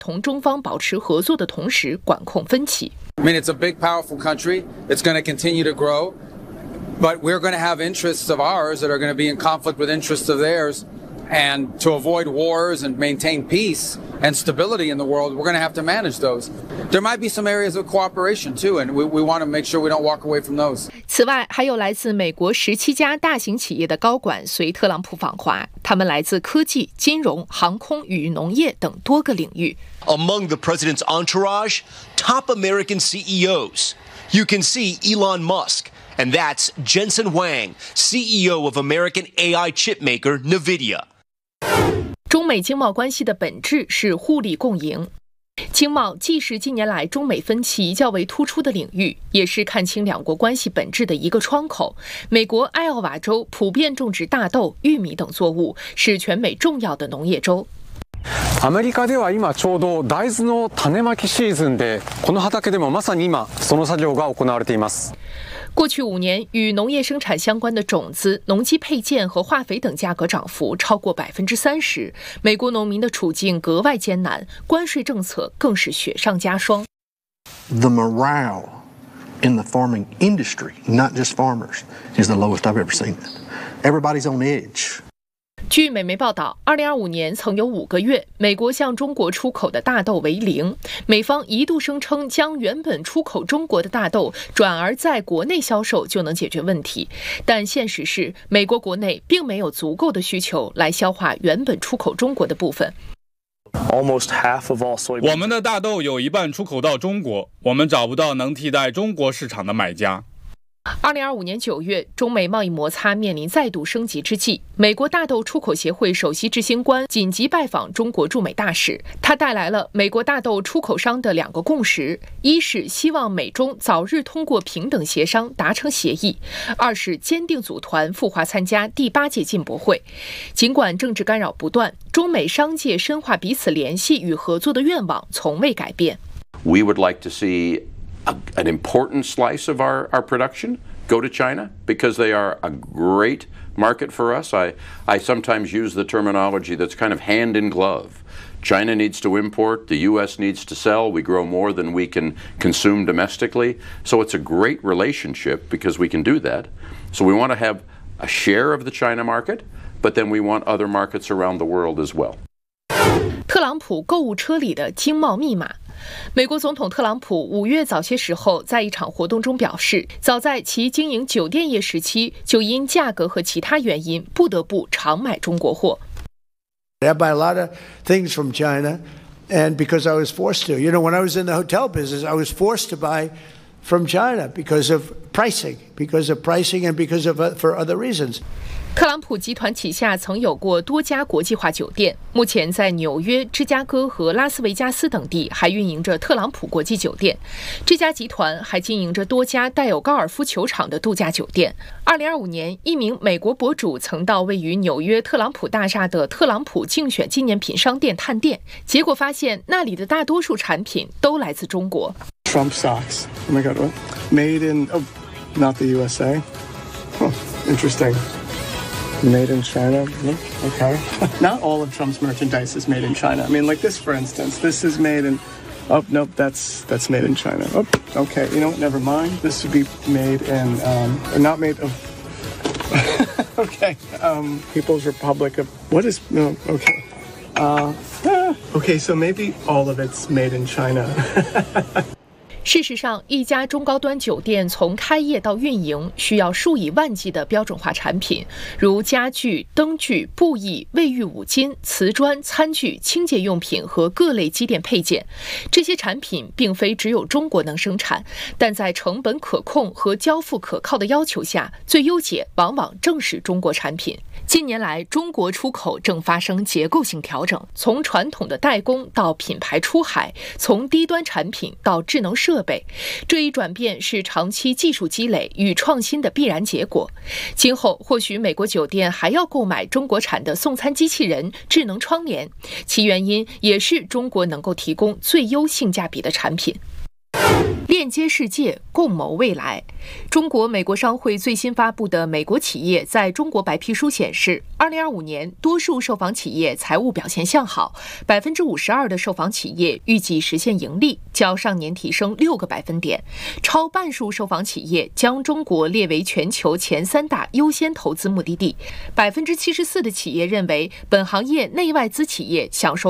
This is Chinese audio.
同中方保持合作的同时管控分歧。 I mean, it's a big, powerful country. It's going to continue to grow, but we're going to have interests of ours that are going to be in conflict with interests of theirs. And to avoid wars and maintain peace and stability in the world, we're going to have to manage those. There might be some areas of cooperation too, and we want to make sure we don't walk away from those. 此外，还有来自美国17家大型企业的高管随特朗普访华，他们来自科技、金融、航空与农业等多个领域。 Among the president's entourage, top American CEOs. You can see Elon Musk, and that's Jensen Huang, CEO of American AI chip maker NVIDIA. 中美经贸关系的本质是互利共赢。经贸既是近年来中美分歧较为突出的领域，也是看清两国关系本质的一个窗口。美国艾奥瓦州普遍种植大豆、玉米等作物，是全美重要的农业州。 アメリカでは今ちょうど大豆の種まきシーズンで、この畑でもまさに今その作業が行われています。 过去5年，与农业生产相关的种子、农机配件和化肥等价格涨幅超过30%，美国农民的处境格外艰难，关税政策更是雪上加霜。 The morale in the farming industry, not just farmers, is the lowest I've ever seen it. Everybody's on edge. 据美媒报道，2025年曾有5个月，美国向中国出口的大豆为0。美方一度声称将原本出口中国的大豆转而在国内销售就能解决问题，但现实是，美国国内并没有足够的需求来消化原本出口中国的部分。 我们的大豆有一半出口到中国，我们找不到能替代中国市场的买家。 2025年9月，中美贸易摩擦面临再度升级之际，美国大豆出口协会首席执行官紧急拜访中国驻美大使，他带来了美国大豆出口商的2个共识：一是希望美中早日通过平等协商达成协议；二是坚定组团赴华参加第8届进博会。尽管政治干扰不断，中美商界深化彼此联系与合作的愿望从未改变。 We would like to see an important slice of our production go to China because they are a great market for us. I sometimes use the terminology that's kind of hand in glove. China needs to import, the U.S. needs to sell. We grow more than we can consume domestically. So it's a great relationship because we can do that. So we want to have a share of the China market, but then we want other markets around the world as well. 特朗普购物车里的经贸密码。美国总统特朗普5月早些时候在一场活动中表示，早在其经营酒店业时期，就因价格和其他原因不得不常买中国货。 I buy a lot of things from China, and because I was forced to. You know, when I was in the hotel business, I was forced to buy from China because of pricing, and because of for other reasons. 特朗普集团旗下曾有过多家国际化酒店，目前在纽约、芝加哥和拉斯维加斯等地还运营着特朗普国际酒店。这家集团还经营着多家带有高尔夫球场的度假酒店。2025年，一名美国博主曾到位于纽约特朗普大厦的特朗普竞选纪念品商店探店，结果发现那里的大多数产品都来自中国。 Trump socks. Oh my God, what? Made in, not the USA. Huh, interesting.Made in China. Okay. Not all of Trump's merchandise is made in China. I mean, like this, for instance. This is made in... Oh, nope, that's made in China. Oh, okay. You know what? Never mind. This would be made in... or not made of... okay. People's Republic of... What is... No, okay. Okay, so maybe all of it's made in China. 事实上，一家中高端酒店从开业到运营需要数以万计的标准化产品，如家具、灯具、布艺、卫浴五金、瓷砖、餐具、清洁用品和各类机电配件。这些产品并非只有中国能生产，但在成本可控和交付可靠的要求下，最优解往往正是中国产品。近年来，中国出口正发生结构性调整，从传统的代工到品牌出海，从低端产品到智能设备，这一转变是长期技术积累与创新的必然结果。今后或许美国酒店还要购买中国产的送餐机器人、智能窗帘，其原因也是中国能够提供最优性价比的产品。猎链接世界，共谋未来。中国美国商会最新发布的美国企业在中国白皮书显示，2025年多数受访企业财务表现向好，52%的受访企业预计实现盈利，较上年提升6个百分点。超半数受访企业将中国列为全球前3大优先投资目的地。74%的企业认为本行业内外资企业享受